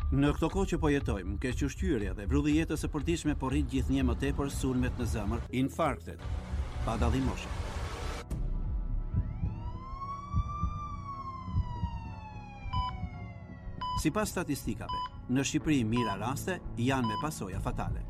Në këto kohë që po jetojmë, kequshqyrja dhe vrulli i jetës së përditshme po rrit gjithnjë më tepër sulmet në zemër, infarktet, pa dallim moshe. Sipas statistikave, në Shqipëri mira raste janë me pasoja fatale.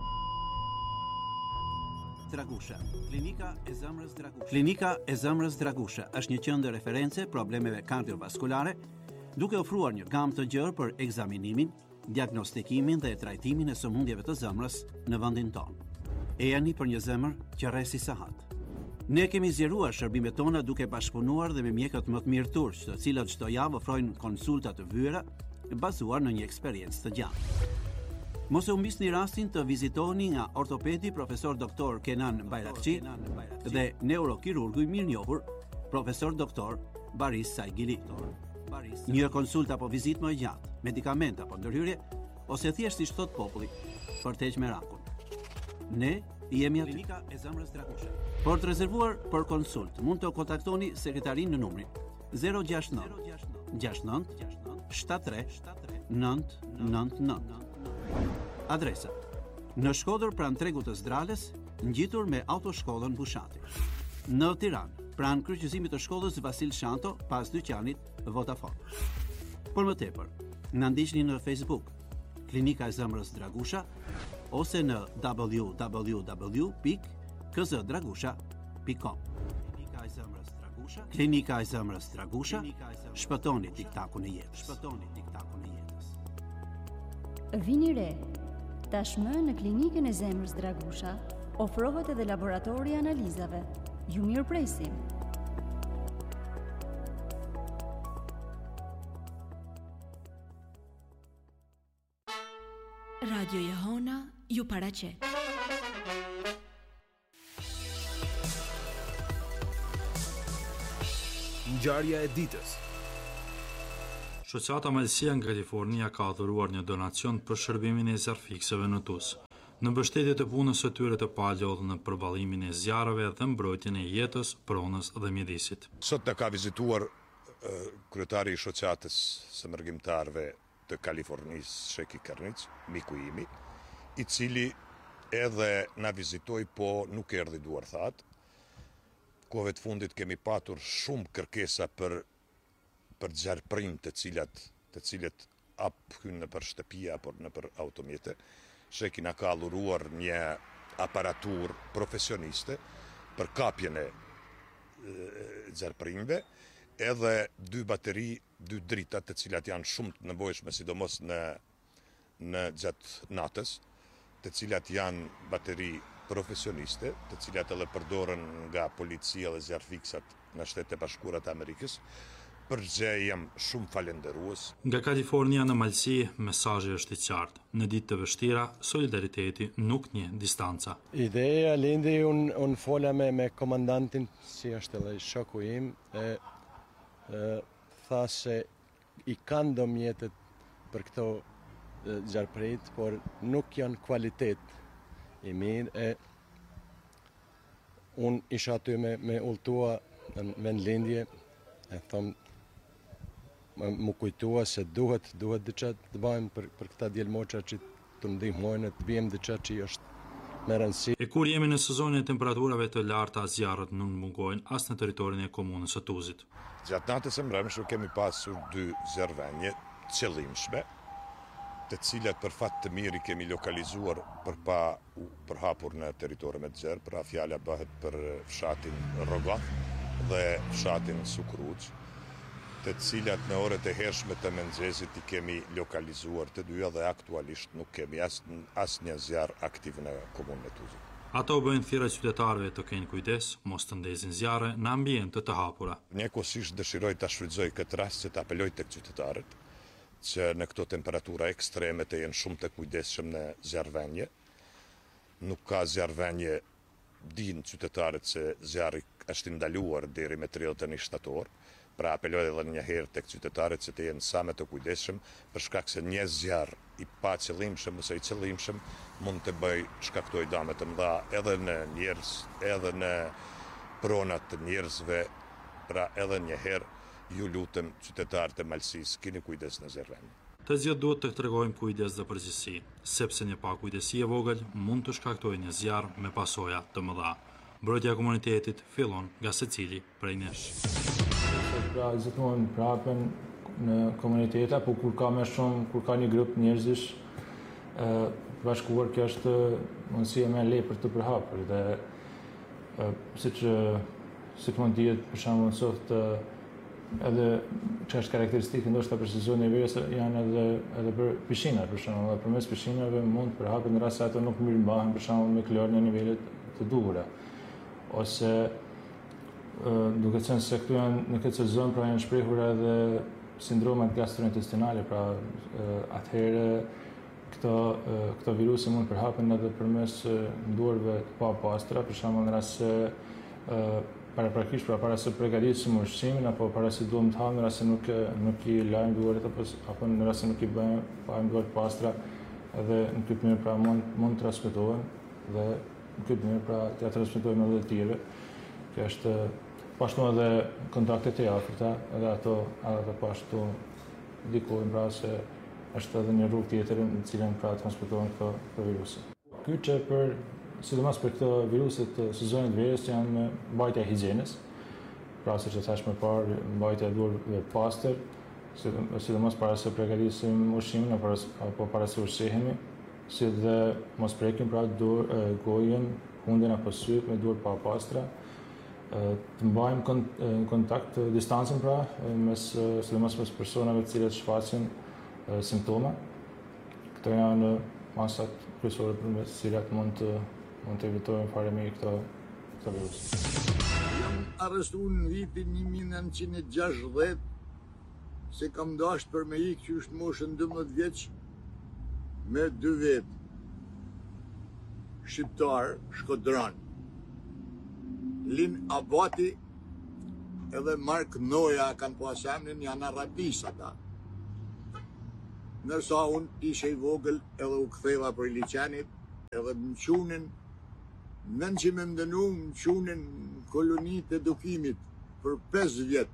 Dragusha. Klinika e zemrës Dragusha. Klinika e zemrës Dragusha është një qendër referencë problemeve kardiovaskulare, duke ofruar një gamë të gjerë për ekzaminimin, diagnostikimin dhe trajtimin e sëmundjeve të zemrës në vendin tonë. E jani për një zemër që rresi sahat. Ne kemi zgjeruar shërbimet tona duke bashkëpunuar dhe me mjekët më të mirë turq, të cilët çdo javë ofrojnë konsulta të vyera bazuar në një eksperiencë të gjatë. Mos e humbisni rastin të vizitoni nga ortopedi profesor doktor Kenan Bayrakçi dhe neurokirurgu i mirënjohur profesor doktor Baris Saigili. Një konsultë apo vizitë më e gjatë, medikament apo ndërhyrje, ose thjesht siç thot populli, për të heqë merakun. Ne jemi aty. Klinika e zemrës Dragusha. Për të rezervuar për konsult, mund të kontaktoni sekretarin në numrin 069 69 73 999. Adresa: në Shkodër pranë tregut të Zdrales, ngjitur me autoshkollën Bushati. Në Tiranë, pranë kryqëzimit të shkollës Vasil Shanto, pas dyqanit Vodafone. Për më tepër, na ndiqni në Facebook, Klinika e zemrës Dragusha, ose në www.kzdragusha.com. Klinika e zemrës Dragusha. Klinika e zemrës Dragusha. Shpëtoni tiktakun e jetës. Shpëtoni tiktakun e jetës. Vini re. Tashmë në Klinikën e zemrës Dragusha ofrohet edhe laboratori i analizave. Ju mirëpresim. Radio Jehona ju paraqet. Ngjarja e ditës. Shoqata Malësia nga Kalifornia ka adhuruar një donacion për shërbimin e zjarrfikseve në Tuz, në mbështetje të punës së tyre të palodhur në përballimin e zjarreve dhe mbrojtjen e jetës, pronës dhe mjedisit. Sot na ka vizituar kryetari i shoqatës së mërgjimtarëve të Kalifornisë, Sheki Karnic, miku imi, i cili edhe na vizitoi, po nuk erdhi duar thatë. Kohëve të fundit kemi patur shumë kërkesa për zjarrprim të cilët hynë nëpër shtëpi apo nëpër automjete. Sheki na ka alluruar një aparatur profesioniste për kapjen e zjarrprimve, edhe 2 bateri, 2 drita të cilat janë shumë të nevojshme, sidomos në gjatë natës, të cilat janë bateri profesioniste, të cilat edhe përdoren nga policia dhe zjarrfiksat në Shtetet e Bashkuara të Amerikës. Përgjë jam shumë falenderues. Nga Kalifornia në Malësi, mesazhi është i qartë. Në ditë të vështira, solidariteti nuk njeh distanca. Ideja lindi unë fola me komandantin, si është edhe shoku im, tha se i kanë do mjetet për këto zjarrprit, por nuk janë kvalitet i mirë. Unë isha aty me ultua në vendlindje, e thomë, më kujtua se duhet diçka të bëjmë për këta djelmoqa që të ndihmojnë, të bëjmë diçka që është me rëndësi. E kur jemi në sezonin e temperaturave të larta, zjarret nuk mungojnë as në territorin e komunës së Tuzit. Gjatë natës së mbrëmshme kemi pasur 2 zjarrvendje qëllimshme, të cilat për fat të mirë kemi lokalizuar për pa përhapur në territorin e gjerë. Pra fjala bëhet për fshatin Rrogath dhe fshatin Sukruç, të cilat në orët e hershme të mëngjesit i kemi lokalizuar të dyja dhe aktualisht nuk kemi asnjë zjarr aktiv në komunën e Tuzit. Ato bëjnë thirrje qytetarëve të kenë kujdes, mos të ndezin zjarre në ambiente të hapura. Njëkohësisht dëshiroj ta shfrytëzoj këtë rast që ta apeloj tek qytetarët që në këto temperatura ekstreme të jenë shumë të kujdesshëm në zjarrvendje. Nuk ka zjarrvendje, dinë qytetarët se zjarri është ndaluar deri me 31 shtator. Pra apeloj edhe një herë tek qytetarët që të jenë sa më të kujdesshëm, për shkak se një zjarr i paqëllimshëm ose i qëllimshëm mund të shkaktoj dëme të mëdha edhe në njerëz, edhe në pronat të njerëzve. Pra edhe një herë ju lutem qytetarët e Malësisë, keni kujdes në zjarrvendje. Të gjithë duhet të tregojmë kujdes dhe përgjegjësi, sepse një pakujdesie e vogël mund të shkaktojë një zjarr me pasoja të mëdha. Mbrojtja e komunitetit fillon nga secili prej nesh. Pra gjithmonë prapen në komunitete, po kur ka një grup njerëzish bashkuar, kjo është mundësia më e lehtë për të përhapur dhe siç mund të jetë për shembull sot edhe që është karakteristikë ndoshta për sezonin e verës janë edhe për pishinat për shembull, dhe përmes pishinave mund të përhapet në rast se ato nuk mirëmbahen për shembull me klor në nivelet të duhura. Ose duke qenë se këtu janë në këtë sezon pra janë shprehur edhe sindromat gastrointestinale, pra atëherë këto viruse mund përhapen edhe përmes duarve të papastra, për shembull në rast se paraprakisht, pra para se përgatisim ushqimin apo para se duam të hamë, në rast se nuk i lajmë duaret apo në rast se nuk i bëjmë duart pastra, edhe në këtë mënyrë pra mund transmetohen dhe në këtë mënyrë pra t'ia transmetojmë edhe të tjerëve. Kjo është pashtu edhe kontaktet e afërta, edhe ato pashtu ndikojnë pra se është edhe një rrugë tjetër në cilën pra transmetohen këto viruse. Ky që sidomos për këto viruset të sezonit verës janë mbajtja e higjienës, pra siç e thash më parë, mbajtja e duarve të pastër, sidomos para se përgatisim ushqimin apo para se ushqehemi, si dhe mos prekim pra gojën, hundën apo syt me duar pa pastra, të mbajmë në kontakt distancën pra sidomos mes personave të cilët shfaqin simptoma. Këto janë masat kryesore përmes cilat mund të evitojmë fare mirë këto virus. Jam arrestuar në vitin 1960 se kam dashur për me ikë qysh moshën 12 vjeç me 2 vet. Shqiptar, Shkodran. Lin Abati edhe Mark Noja kanë pas emrin, janë arabis ata. Nërsa unë ishe i vogël edhe u ktheva për liçenit, edhe më qunin, nën që me mdënu, më qunin kolonit e edukimit për 5 vjet.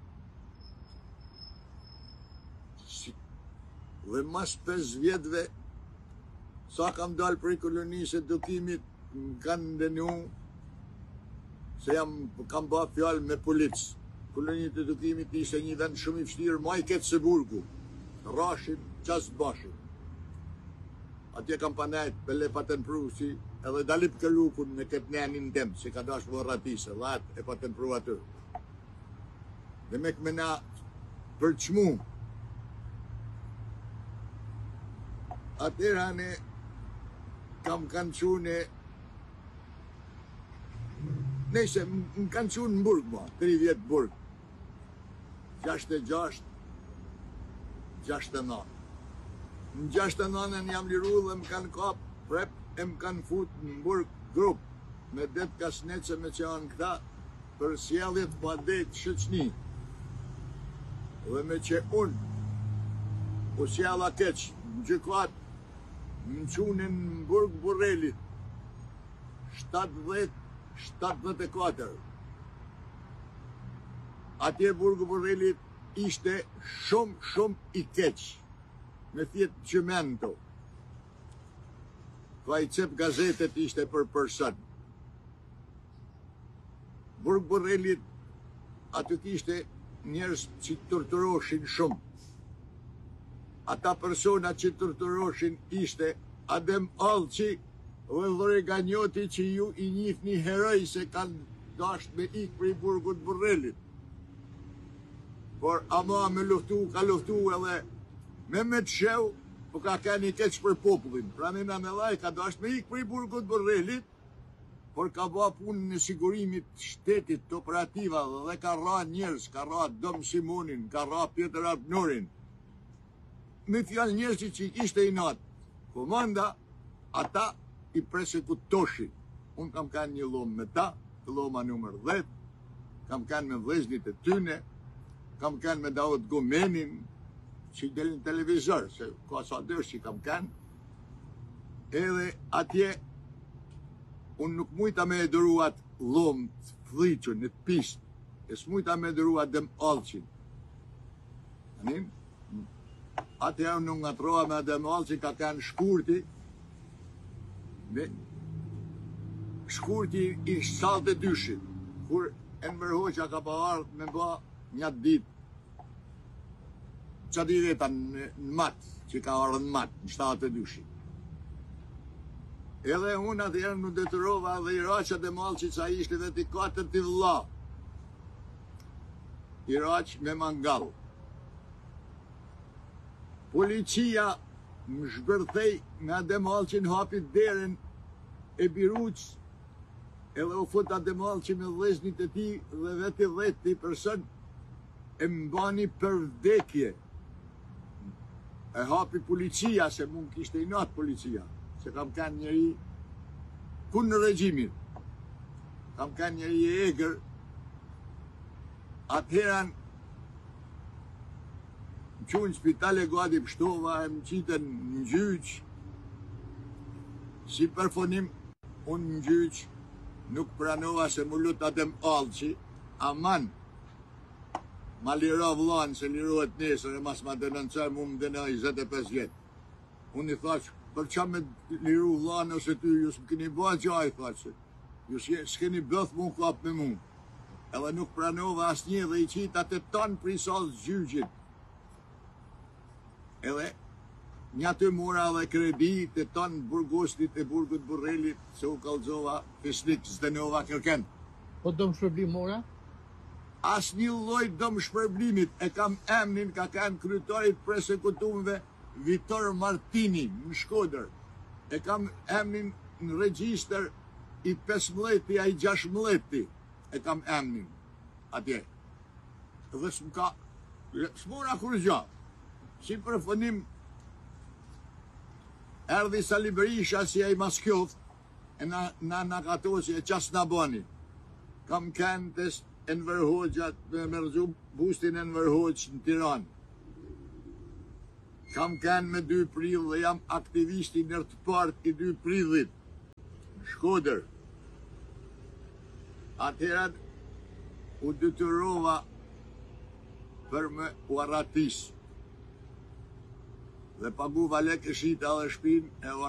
Dhe mas 5 vjetve, sa kam dalë për i kolonisë e edukimit, më kanë ndënu, se kam ba fjallë me policë. Kolonit e edukimit ishte një vend shumë i vështirë, ma i ketë se Burgu, Rashim, qasë bashim. Atje kam panajt, bele paten prusi, edhe dalip këllukun me këtë nenin tem, se ka dash më ratise, dhe atë e paten pru atë. Dhe me këmena për qmu. Atër hane, kam kanë qune, nejse, më kanë qune në Burg, 3 vjetë Burg. 66, 69. Në 69 jam liru dhe më kanë kap prep e më kanë fut në Burg grup me det kasnece me që anë këta për sjelljet pa det shëqni. Dhe me që unë u sjella keq në gjykat më qunin në Burg Burrelit 74. Atje Burg Burrelit ishte shumë i keq. Me thjetë që menë to. Ka i cep gazetet ishte për person. Burg Burrelit, aty kishte njerëz që torturoshin shumë. Ata persona që torturoshin ishte Adem Allçi dhe Lloreganjoti që ju i njihni heroj se kanë dasht me ikë për i Burgut Burrelit. Por ama me luftu, ka luftu edhe me të shev, po ka keni keq për popullin. Pra në Nanellaj ka dasht me ikë për i Burgut Burrelit, por ka ba punën në sigurimit shtetit të operativa dhe ka ra njerëz, ka ra Dom Simonin, ka ra Pjetër Arpnorin. Me fjalë njerëzit që ishte i natë komanda, ata i persekutoshin. Unë kam kanë një lomë me ta, loma numër 10, kam kanë me vleznit e tyne, kam kanë me Daud Gomenin, që i delin televizor, se ka sa dërsh që kam kanë, edhe atje, unë nuk mujta me edëruat lomë të fliqën, në të pistë, e s'mujta me edëruat Dem Allçin. Anin? atëherë unë ngatrova me Ademal që ka kanë shkurti, shkurti i 72-shit, kur Enver Hoxha ka pa ardhë me ba një ditë, që di veta në matë, që ka ardhë në matë, në 72-shit. Edhe unë atëherë në detyrova dhe Iraqa Ademal që ca ishte dhe t'i 4 t'i vëlla. Iraq me mangall. Policia më shbërthej me Ademal që në hapit derën e Biruq, edhe u fut Ademal që me dhesnit e ti dhe veti 10 person e mbani për vdekje. E hapi policia, se mund kishte i natë policia, se kam kanë njëri kun në regjimin. Kam kanë njëri e egrë, atëheran më qunë spitale Gadi Pshtova, e më qitën në gjyq, si përfonim, unë në gjyq nuk pranova se më lut Adem Alqi, aman, ma lira vllanë se lirohet nesër e mas ma denoncar mu më dena 25 vjetë. Unë i thash, për qa me liru vllanë ose ty, ju s'më keni ba gjaj, thash, ju s'keni bëth mu kap me mu. Edhe nuk pranova as një dhe i qita të tonë prisalës gjyqit. Edhe një të mora dhe kredi të tonë burgostit e burgut Burrelit, se u kalzova Fisnik Zdenova Kërken. Po dëmë shpërblim mora? As një lloj dëmë shpërblimit, e kam emnin ka kanë kryetarit persekutumve Vitor Martini në Shkodër. E kam emnin në regjister i 15 a i 16 e kam emnin atje. Dhe s'mora kur gjë. Si përfënim, erdhi Sali Berisha si e i Maskjoft, e na katosi e qas në bani. Kam kanë të Enver Hoxha, me mërgju bustin Enver Hoxh në Tiranë. Kam kanë me 2 prill dhe jam aktivisti nër të part i 2 prillit. Shkodër. Atëherë u detyrova për me u arratis. Dhe paguva lek e shita dhe shpin e